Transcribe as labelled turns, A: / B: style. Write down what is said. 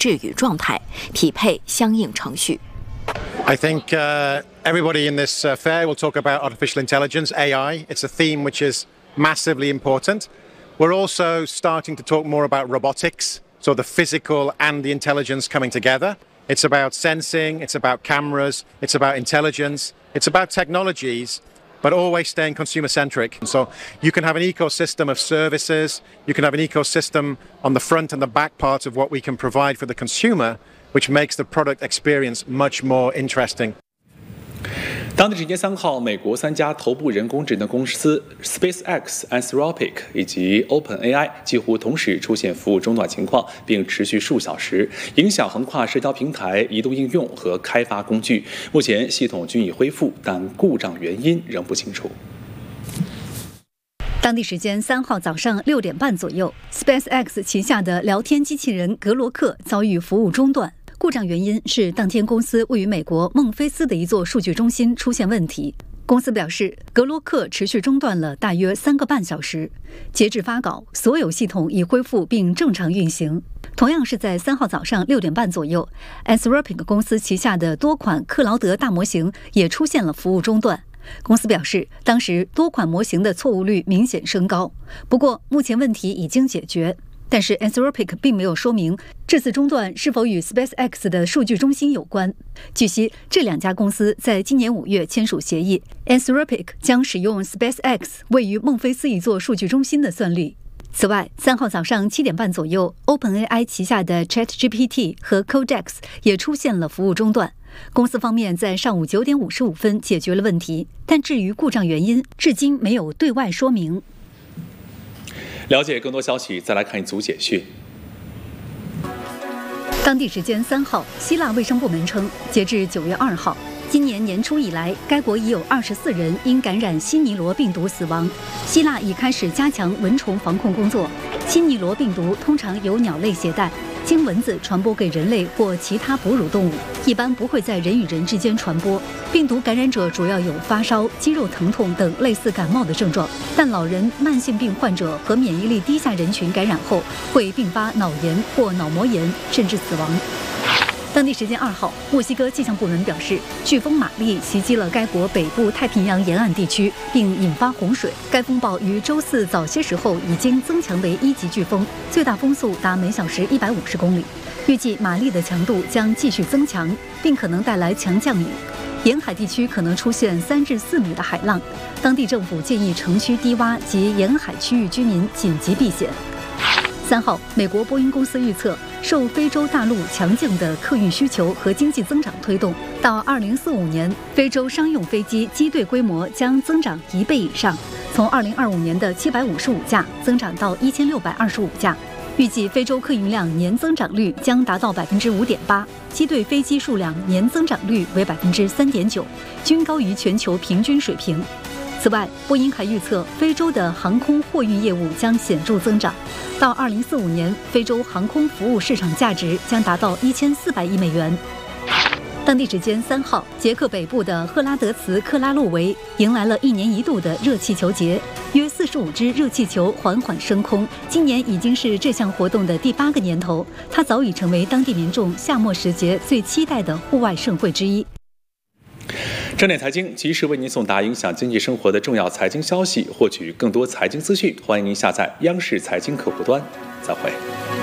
A: 质与状态，匹配相应程序。
B: I think everybody in this fair will talk about artificial intelligence, AI. It's a theme which is massively important. We're also starting to talk more about robotics, so the physical and the intelligence coming together. It's about sensing, it's about cameras, it's about intelligence, it's about technologies, but always staying consumer-centric. So you can have an ecosystem of services, you can have an ecosystem on the front and the back part of what we can provide for the consumer, which makes the product experience much more interesting.
C: 当地时间3号，美国3家头部人工智能公司 SpaceX、Anthropic 以及 OpenAI 几乎同时出现服务中断情况，并持续数小时，影响横跨社交平台、移动应用和开发工具。目前系统均已恢复，但故障原因仍不清楚。
D: 当地时间3号早上6点半左右 ，SpaceX 旗下的聊天机器人格罗克遭遇服务中断。故障原因是当天公司位于美国孟菲斯的一座数据中心出现问题。公司表示，格罗克持续中断了大约3个半小时。截至发稿，所有系统已恢复并正常运行。同样是在3号早上6点半左右 ，Anthropic 公司旗下的多款克劳德大模型也出现了服务中断。公司表示，当时多款模型的错误率明显升高，不过目前问题已经解决。但是 Anthropic 并没有说明这次中断是否与 SpaceX 的数据中心有关。据悉，这2家公司在今年5月签署协议 ，Anthropic 将使用 SpaceX 位于孟菲斯一座数据中心的算力。此外，3号早上7点半左右 ，OpenAI 旗下的 ChatGPT 和 Codex 也出现了服务中断。公司方面在上午9点55分解决了问题，但至于故障原因，至今没有对外说明。
C: 了解更多消息，再来看一组简讯。
D: 当地时间3号，希腊卫生部门称，截至9月2号，今年年初以来，该国已有24人因感染西尼罗病毒死亡。希腊已开始加强蚊虫防控工作。西尼罗病毒通常由鸟类携带，经蚊子传播给人类或其他哺乳动物，一般不会在人与人之间传播。病毒感染者主要有发烧、肌肉疼痛等类似感冒的症状，但老人、慢性病患者和免疫力低下人群感染后会并发脑炎或脑膜炎，甚至死亡。当地时间2号，墨西哥气象部门表示，飓风玛丽袭击了该国北部太平洋沿岸地区，并引发洪水。该风暴于周四早些时候已经增强为1级飓风，最大风速达每小时150公里。预计玛丽的强度将继续增强，并可能带来强降雨。沿海地区可能出现3至4米的海浪，当地政府建议城区低洼及沿海区域居民紧急避险。3号，美国波音公司预测，受非洲大陆强劲的客运需求和经济增长推动，到2045年，非洲商用飞机机队规模将增长1倍以上，从2025年的755架增长到1625架。预计非洲客运量年增长率将达到5.8%，机队飞机数量年增长率为3.9%，均高于全球平均水平。此外，波音还预测非洲的航空货运业务将显著增长，到2045年，非洲航空服务市场价值将达到1400亿美元。当地时间3号，捷克北部的赫拉德茨克拉洛维迎来了1年1度的热气球节，约45只热气球缓缓升空。今年已经是这项活动的第8个年头，它早已成为当地民众夏末时节最期待的户外盛会之一。
C: 正点财经及时为您送达影响经济生活的重要财经消息，获取更多财经资讯，欢迎您下载央视财经客户端。再会。